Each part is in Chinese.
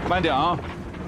慢点啊！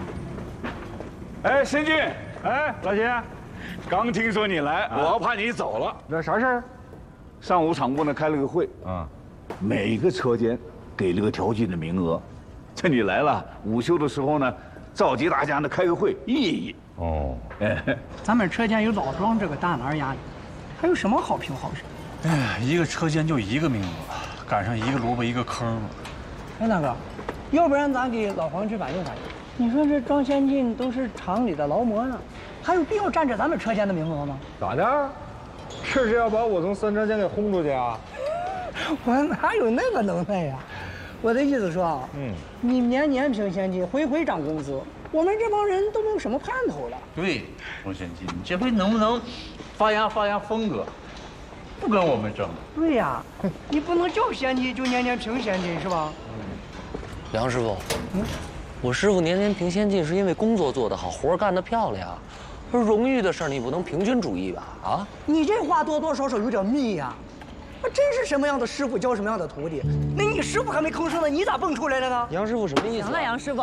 哎，申进， 哎，老秦， 刚听说你来，我怕你走了。 那啥事儿？ 上午厂部呢开了个会，每个车间给了个调剂的名额。趁你来了，午休的时候呢，召集大家呢开个会，议议。哦，哎， 咱们车间有老庄这个大拿压力，还有什么好评好审？ 哎呀，一个车间就一个名额，赶上一个萝卜一个坑了。 哎，大哥，要不然咱给老黄去反映反映？你说这庄先进都是厂里的劳模呢，还有必要占着咱们车间的名额吗？ 咋的？是要把我从三车间给轰出去啊？ 我哪有那个能耐呀？我的意思说啊，你年年评先进，回回涨工资，我们这帮人都没有什么盼头了。 对，庄先进，你这回能不能发扬风格，不跟我们争？ 对呀，你不能叫先进就年年评先进是吧？ 梁师傅，我师傅年年评先进是因为工作做得好，活干得漂亮。说荣誉的事儿你不能平均主义吧？啊， 你这话多多少少有点密呀。那真是什么样的师傅教什么样的徒弟。那你师傅还没吭声呢，你咋蹦出来了呢？ 杨师傅什么意思？ 行了，杨师傅，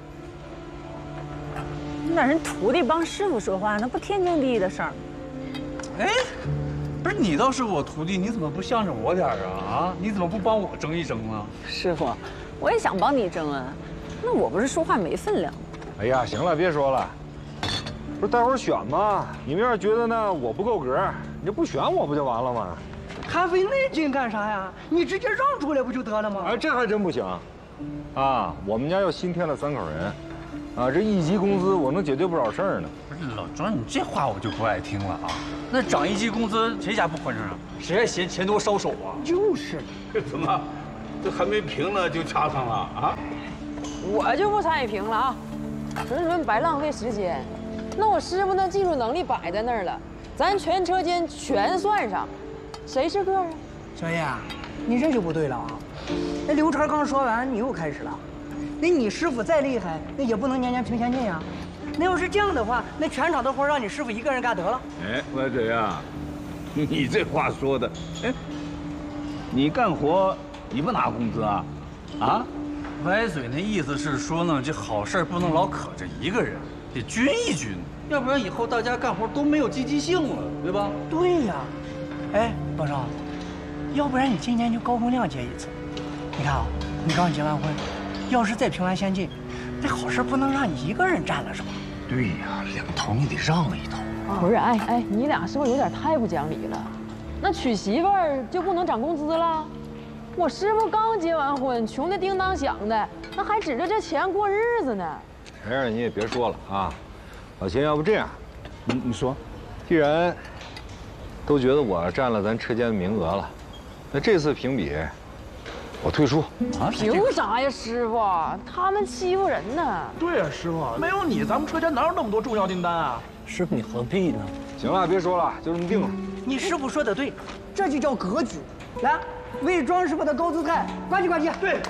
那人徒弟帮师傅说话，那不天经地义的事儿。 哎，不是你倒是我徒弟，你怎么不向着我点儿啊？啊，你怎么不帮我争一争呢？ 师傅，我也想帮你争啊，那我不是说话没分量吗？ 哎呀，行了，别说了。不是待会儿选吗？你们要是觉得呢我不够格，你就不选我不就完了吗？ 还费那劲干啥呀？你直接让出来不就得了吗？ 哎，这还真不行。啊，我们家又新添了3口人，啊，这1级工资我能解决不少事儿呢。 不是老庄，你这话我就不爱听了啊。那涨1级工资，谁家不欢声啊？谁还嫌钱多烧手啊？ 就是， 怎么，这还没评呢就掐上了啊？ 我就不参与评了啊，纯白浪费时间。那我师傅那技术能力摆在那儿了，咱全车间全算上，谁是个啊？ 小叶，你这就不对了啊！那刘成刚说完，你又开始了。那你师傅再厉害，那也不能年年评先进呀。那要是这样的话，那全场的活让你师傅一个人干得了。 哎，歪嘴啊，你这话说的，哎，你干活你不拿工资啊？啊？ 歪嘴那意思是说呢，这好事不能老可着一个人，得均一均，要不然以后大家干活都没有积极性了，对吧？ 对呀。哎，老赵，要不然你今年就高风亮节一次。你看啊，你刚结完婚，要是再评完先进，这好事不能让你一个人占了是吧？ 对呀，两头你得让一头。 不是，哎，你俩是不是有点太不讲理了？那娶媳妇儿就不能涨工资了？我师傅刚结完婚，穷的叮当响的，那还指着这钱过日子呢。 这样你也别说了啊，老秦，要不这样， 你说， 既然都觉得我占了咱车间的名额了，那这次评比我退出。 啊？凭啥呀，师傅？他们欺负人呢。 对呀，师傅，没有你，咱们车间哪有那么多重要订单啊？ 师傅，你何必呢？ 行了，别说了，就这么定了。 你师傅说的对，这就叫格局。来，为庄师傅的高姿态呱唧呱唧。对。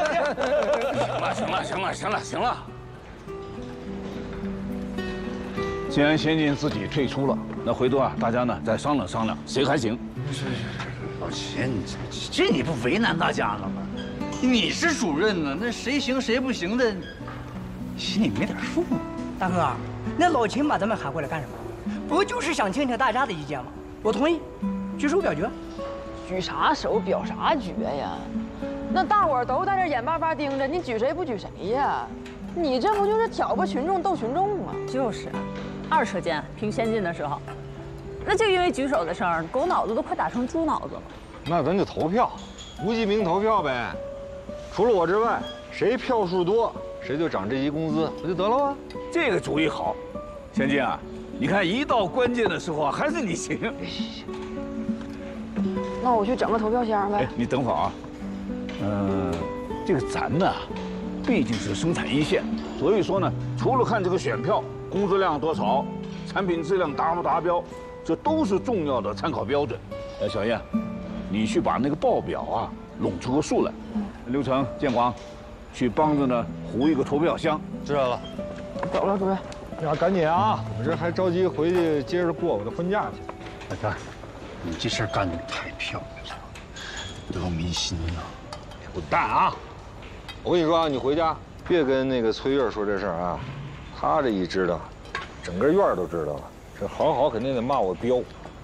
行了。既然先进自己退出了，那回头啊，大家呢再商量商量，谁还行？ 是，老秦，这你不为难大家了吗？你是主任呢，那谁行谁不行的，心里没点数吗？ 大哥，那老秦把咱们喊过来干什么？不就是想听听大家的意见吗？我同意，举手表决。 举啥手表啥决呀？那大伙儿都在这眼巴巴盯着，你举谁不举谁呀？你这不就是挑拨群众斗群众吗？ 就是，2车间评先进的时候，那就因为举手的事儿，狗脑子都快打成猪脑子了。 那咱就投票，无记名投票呗。除了我之外，谁票数多，谁就涨这级工资，不就得了吗？ 这个主意好，先进啊，你看一到关键的时候啊，还是你行。 那我去整个投票箱呗。 哎，你等会儿啊，这个咱呢，毕竟是生产一线，所以说呢，除了看这个选票工资量多少，产品质量达不达标，这都是重要的参考标准。小燕，你去把那个报表啊拢出个数来。刘成、建广，去帮着呢糊一个投票箱。 知道了。 走了，主任。 呀，赶紧啊！我这还着急回去接着过我的婚假去。 大哥，你这事儿干得太漂亮了，得民心呐！ 滚蛋啊！我跟你说啊，你回家别跟那个崔月说这事儿啊，他这一知道，整个院儿都知道了。这好肯定得骂我彪。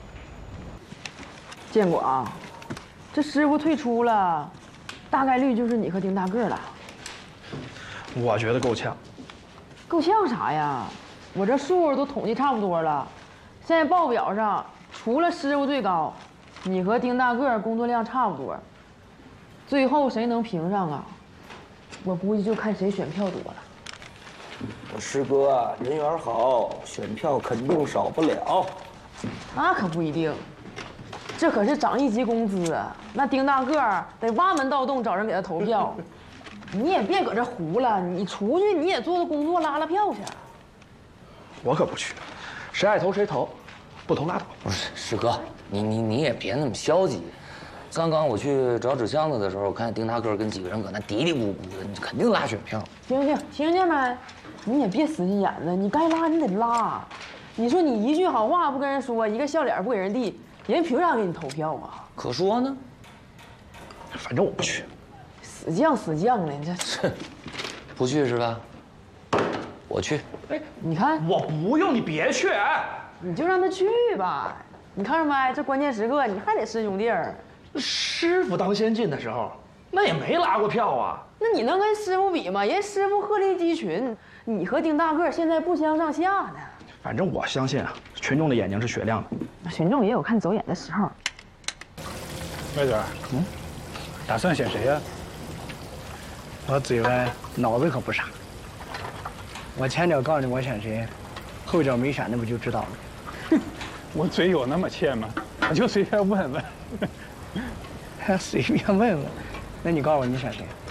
建国啊，这师傅退出了，大概率就是你和丁大个了。 我觉得够呛。 够呛啥呀？我这数都统计差不多了，现在报表上除了师傅最高，你和丁大个工作量差不多。最后谁能评上啊？我估计就看谁选票多了。 我师哥人缘好，选票肯定少不了。 那可不一定，这可是涨1级工资啊！那丁大个得挖门盗洞找人给他投票。你也别搁这胡了，你出去你也做做工作，拉拉票去。 我可不去，谁爱投谁投，不投拉倒。 不是师哥，你也别那么消极。刚刚我去找纸箱子的时候，我看丁大个跟几个人搁那嘀嘀咕咕的，你肯定拉选票。 听见没？你也别死心眼子，你该拉你得拉。你说你一句好话不跟人说，一个笑脸不给人递，人凭啥给你投票啊？ 可说呢。 反正我不去。 死犟的，你这不去是吧？我去。 哎，你看我不用，你别去。 你就让他去吧。你看着没？这关键时刻你还得师兄弟儿。 师傅当先进的时候，那也没拉过票啊。 那你能跟师傅比吗？人师傅鹤立鸡群，你和丁大个现在不相上下呢。 反正我相信啊，群众的眼睛是雪亮的。 群众也有看走眼的时候。 麦子，打算选谁呀？ 我嘴巴脑子可不傻，我前脚告诉你我选谁，后脚没选那不就知道了？ 哼，我嘴有那么欠吗？我就随便问问。 随便问问，那你告诉我你选谁？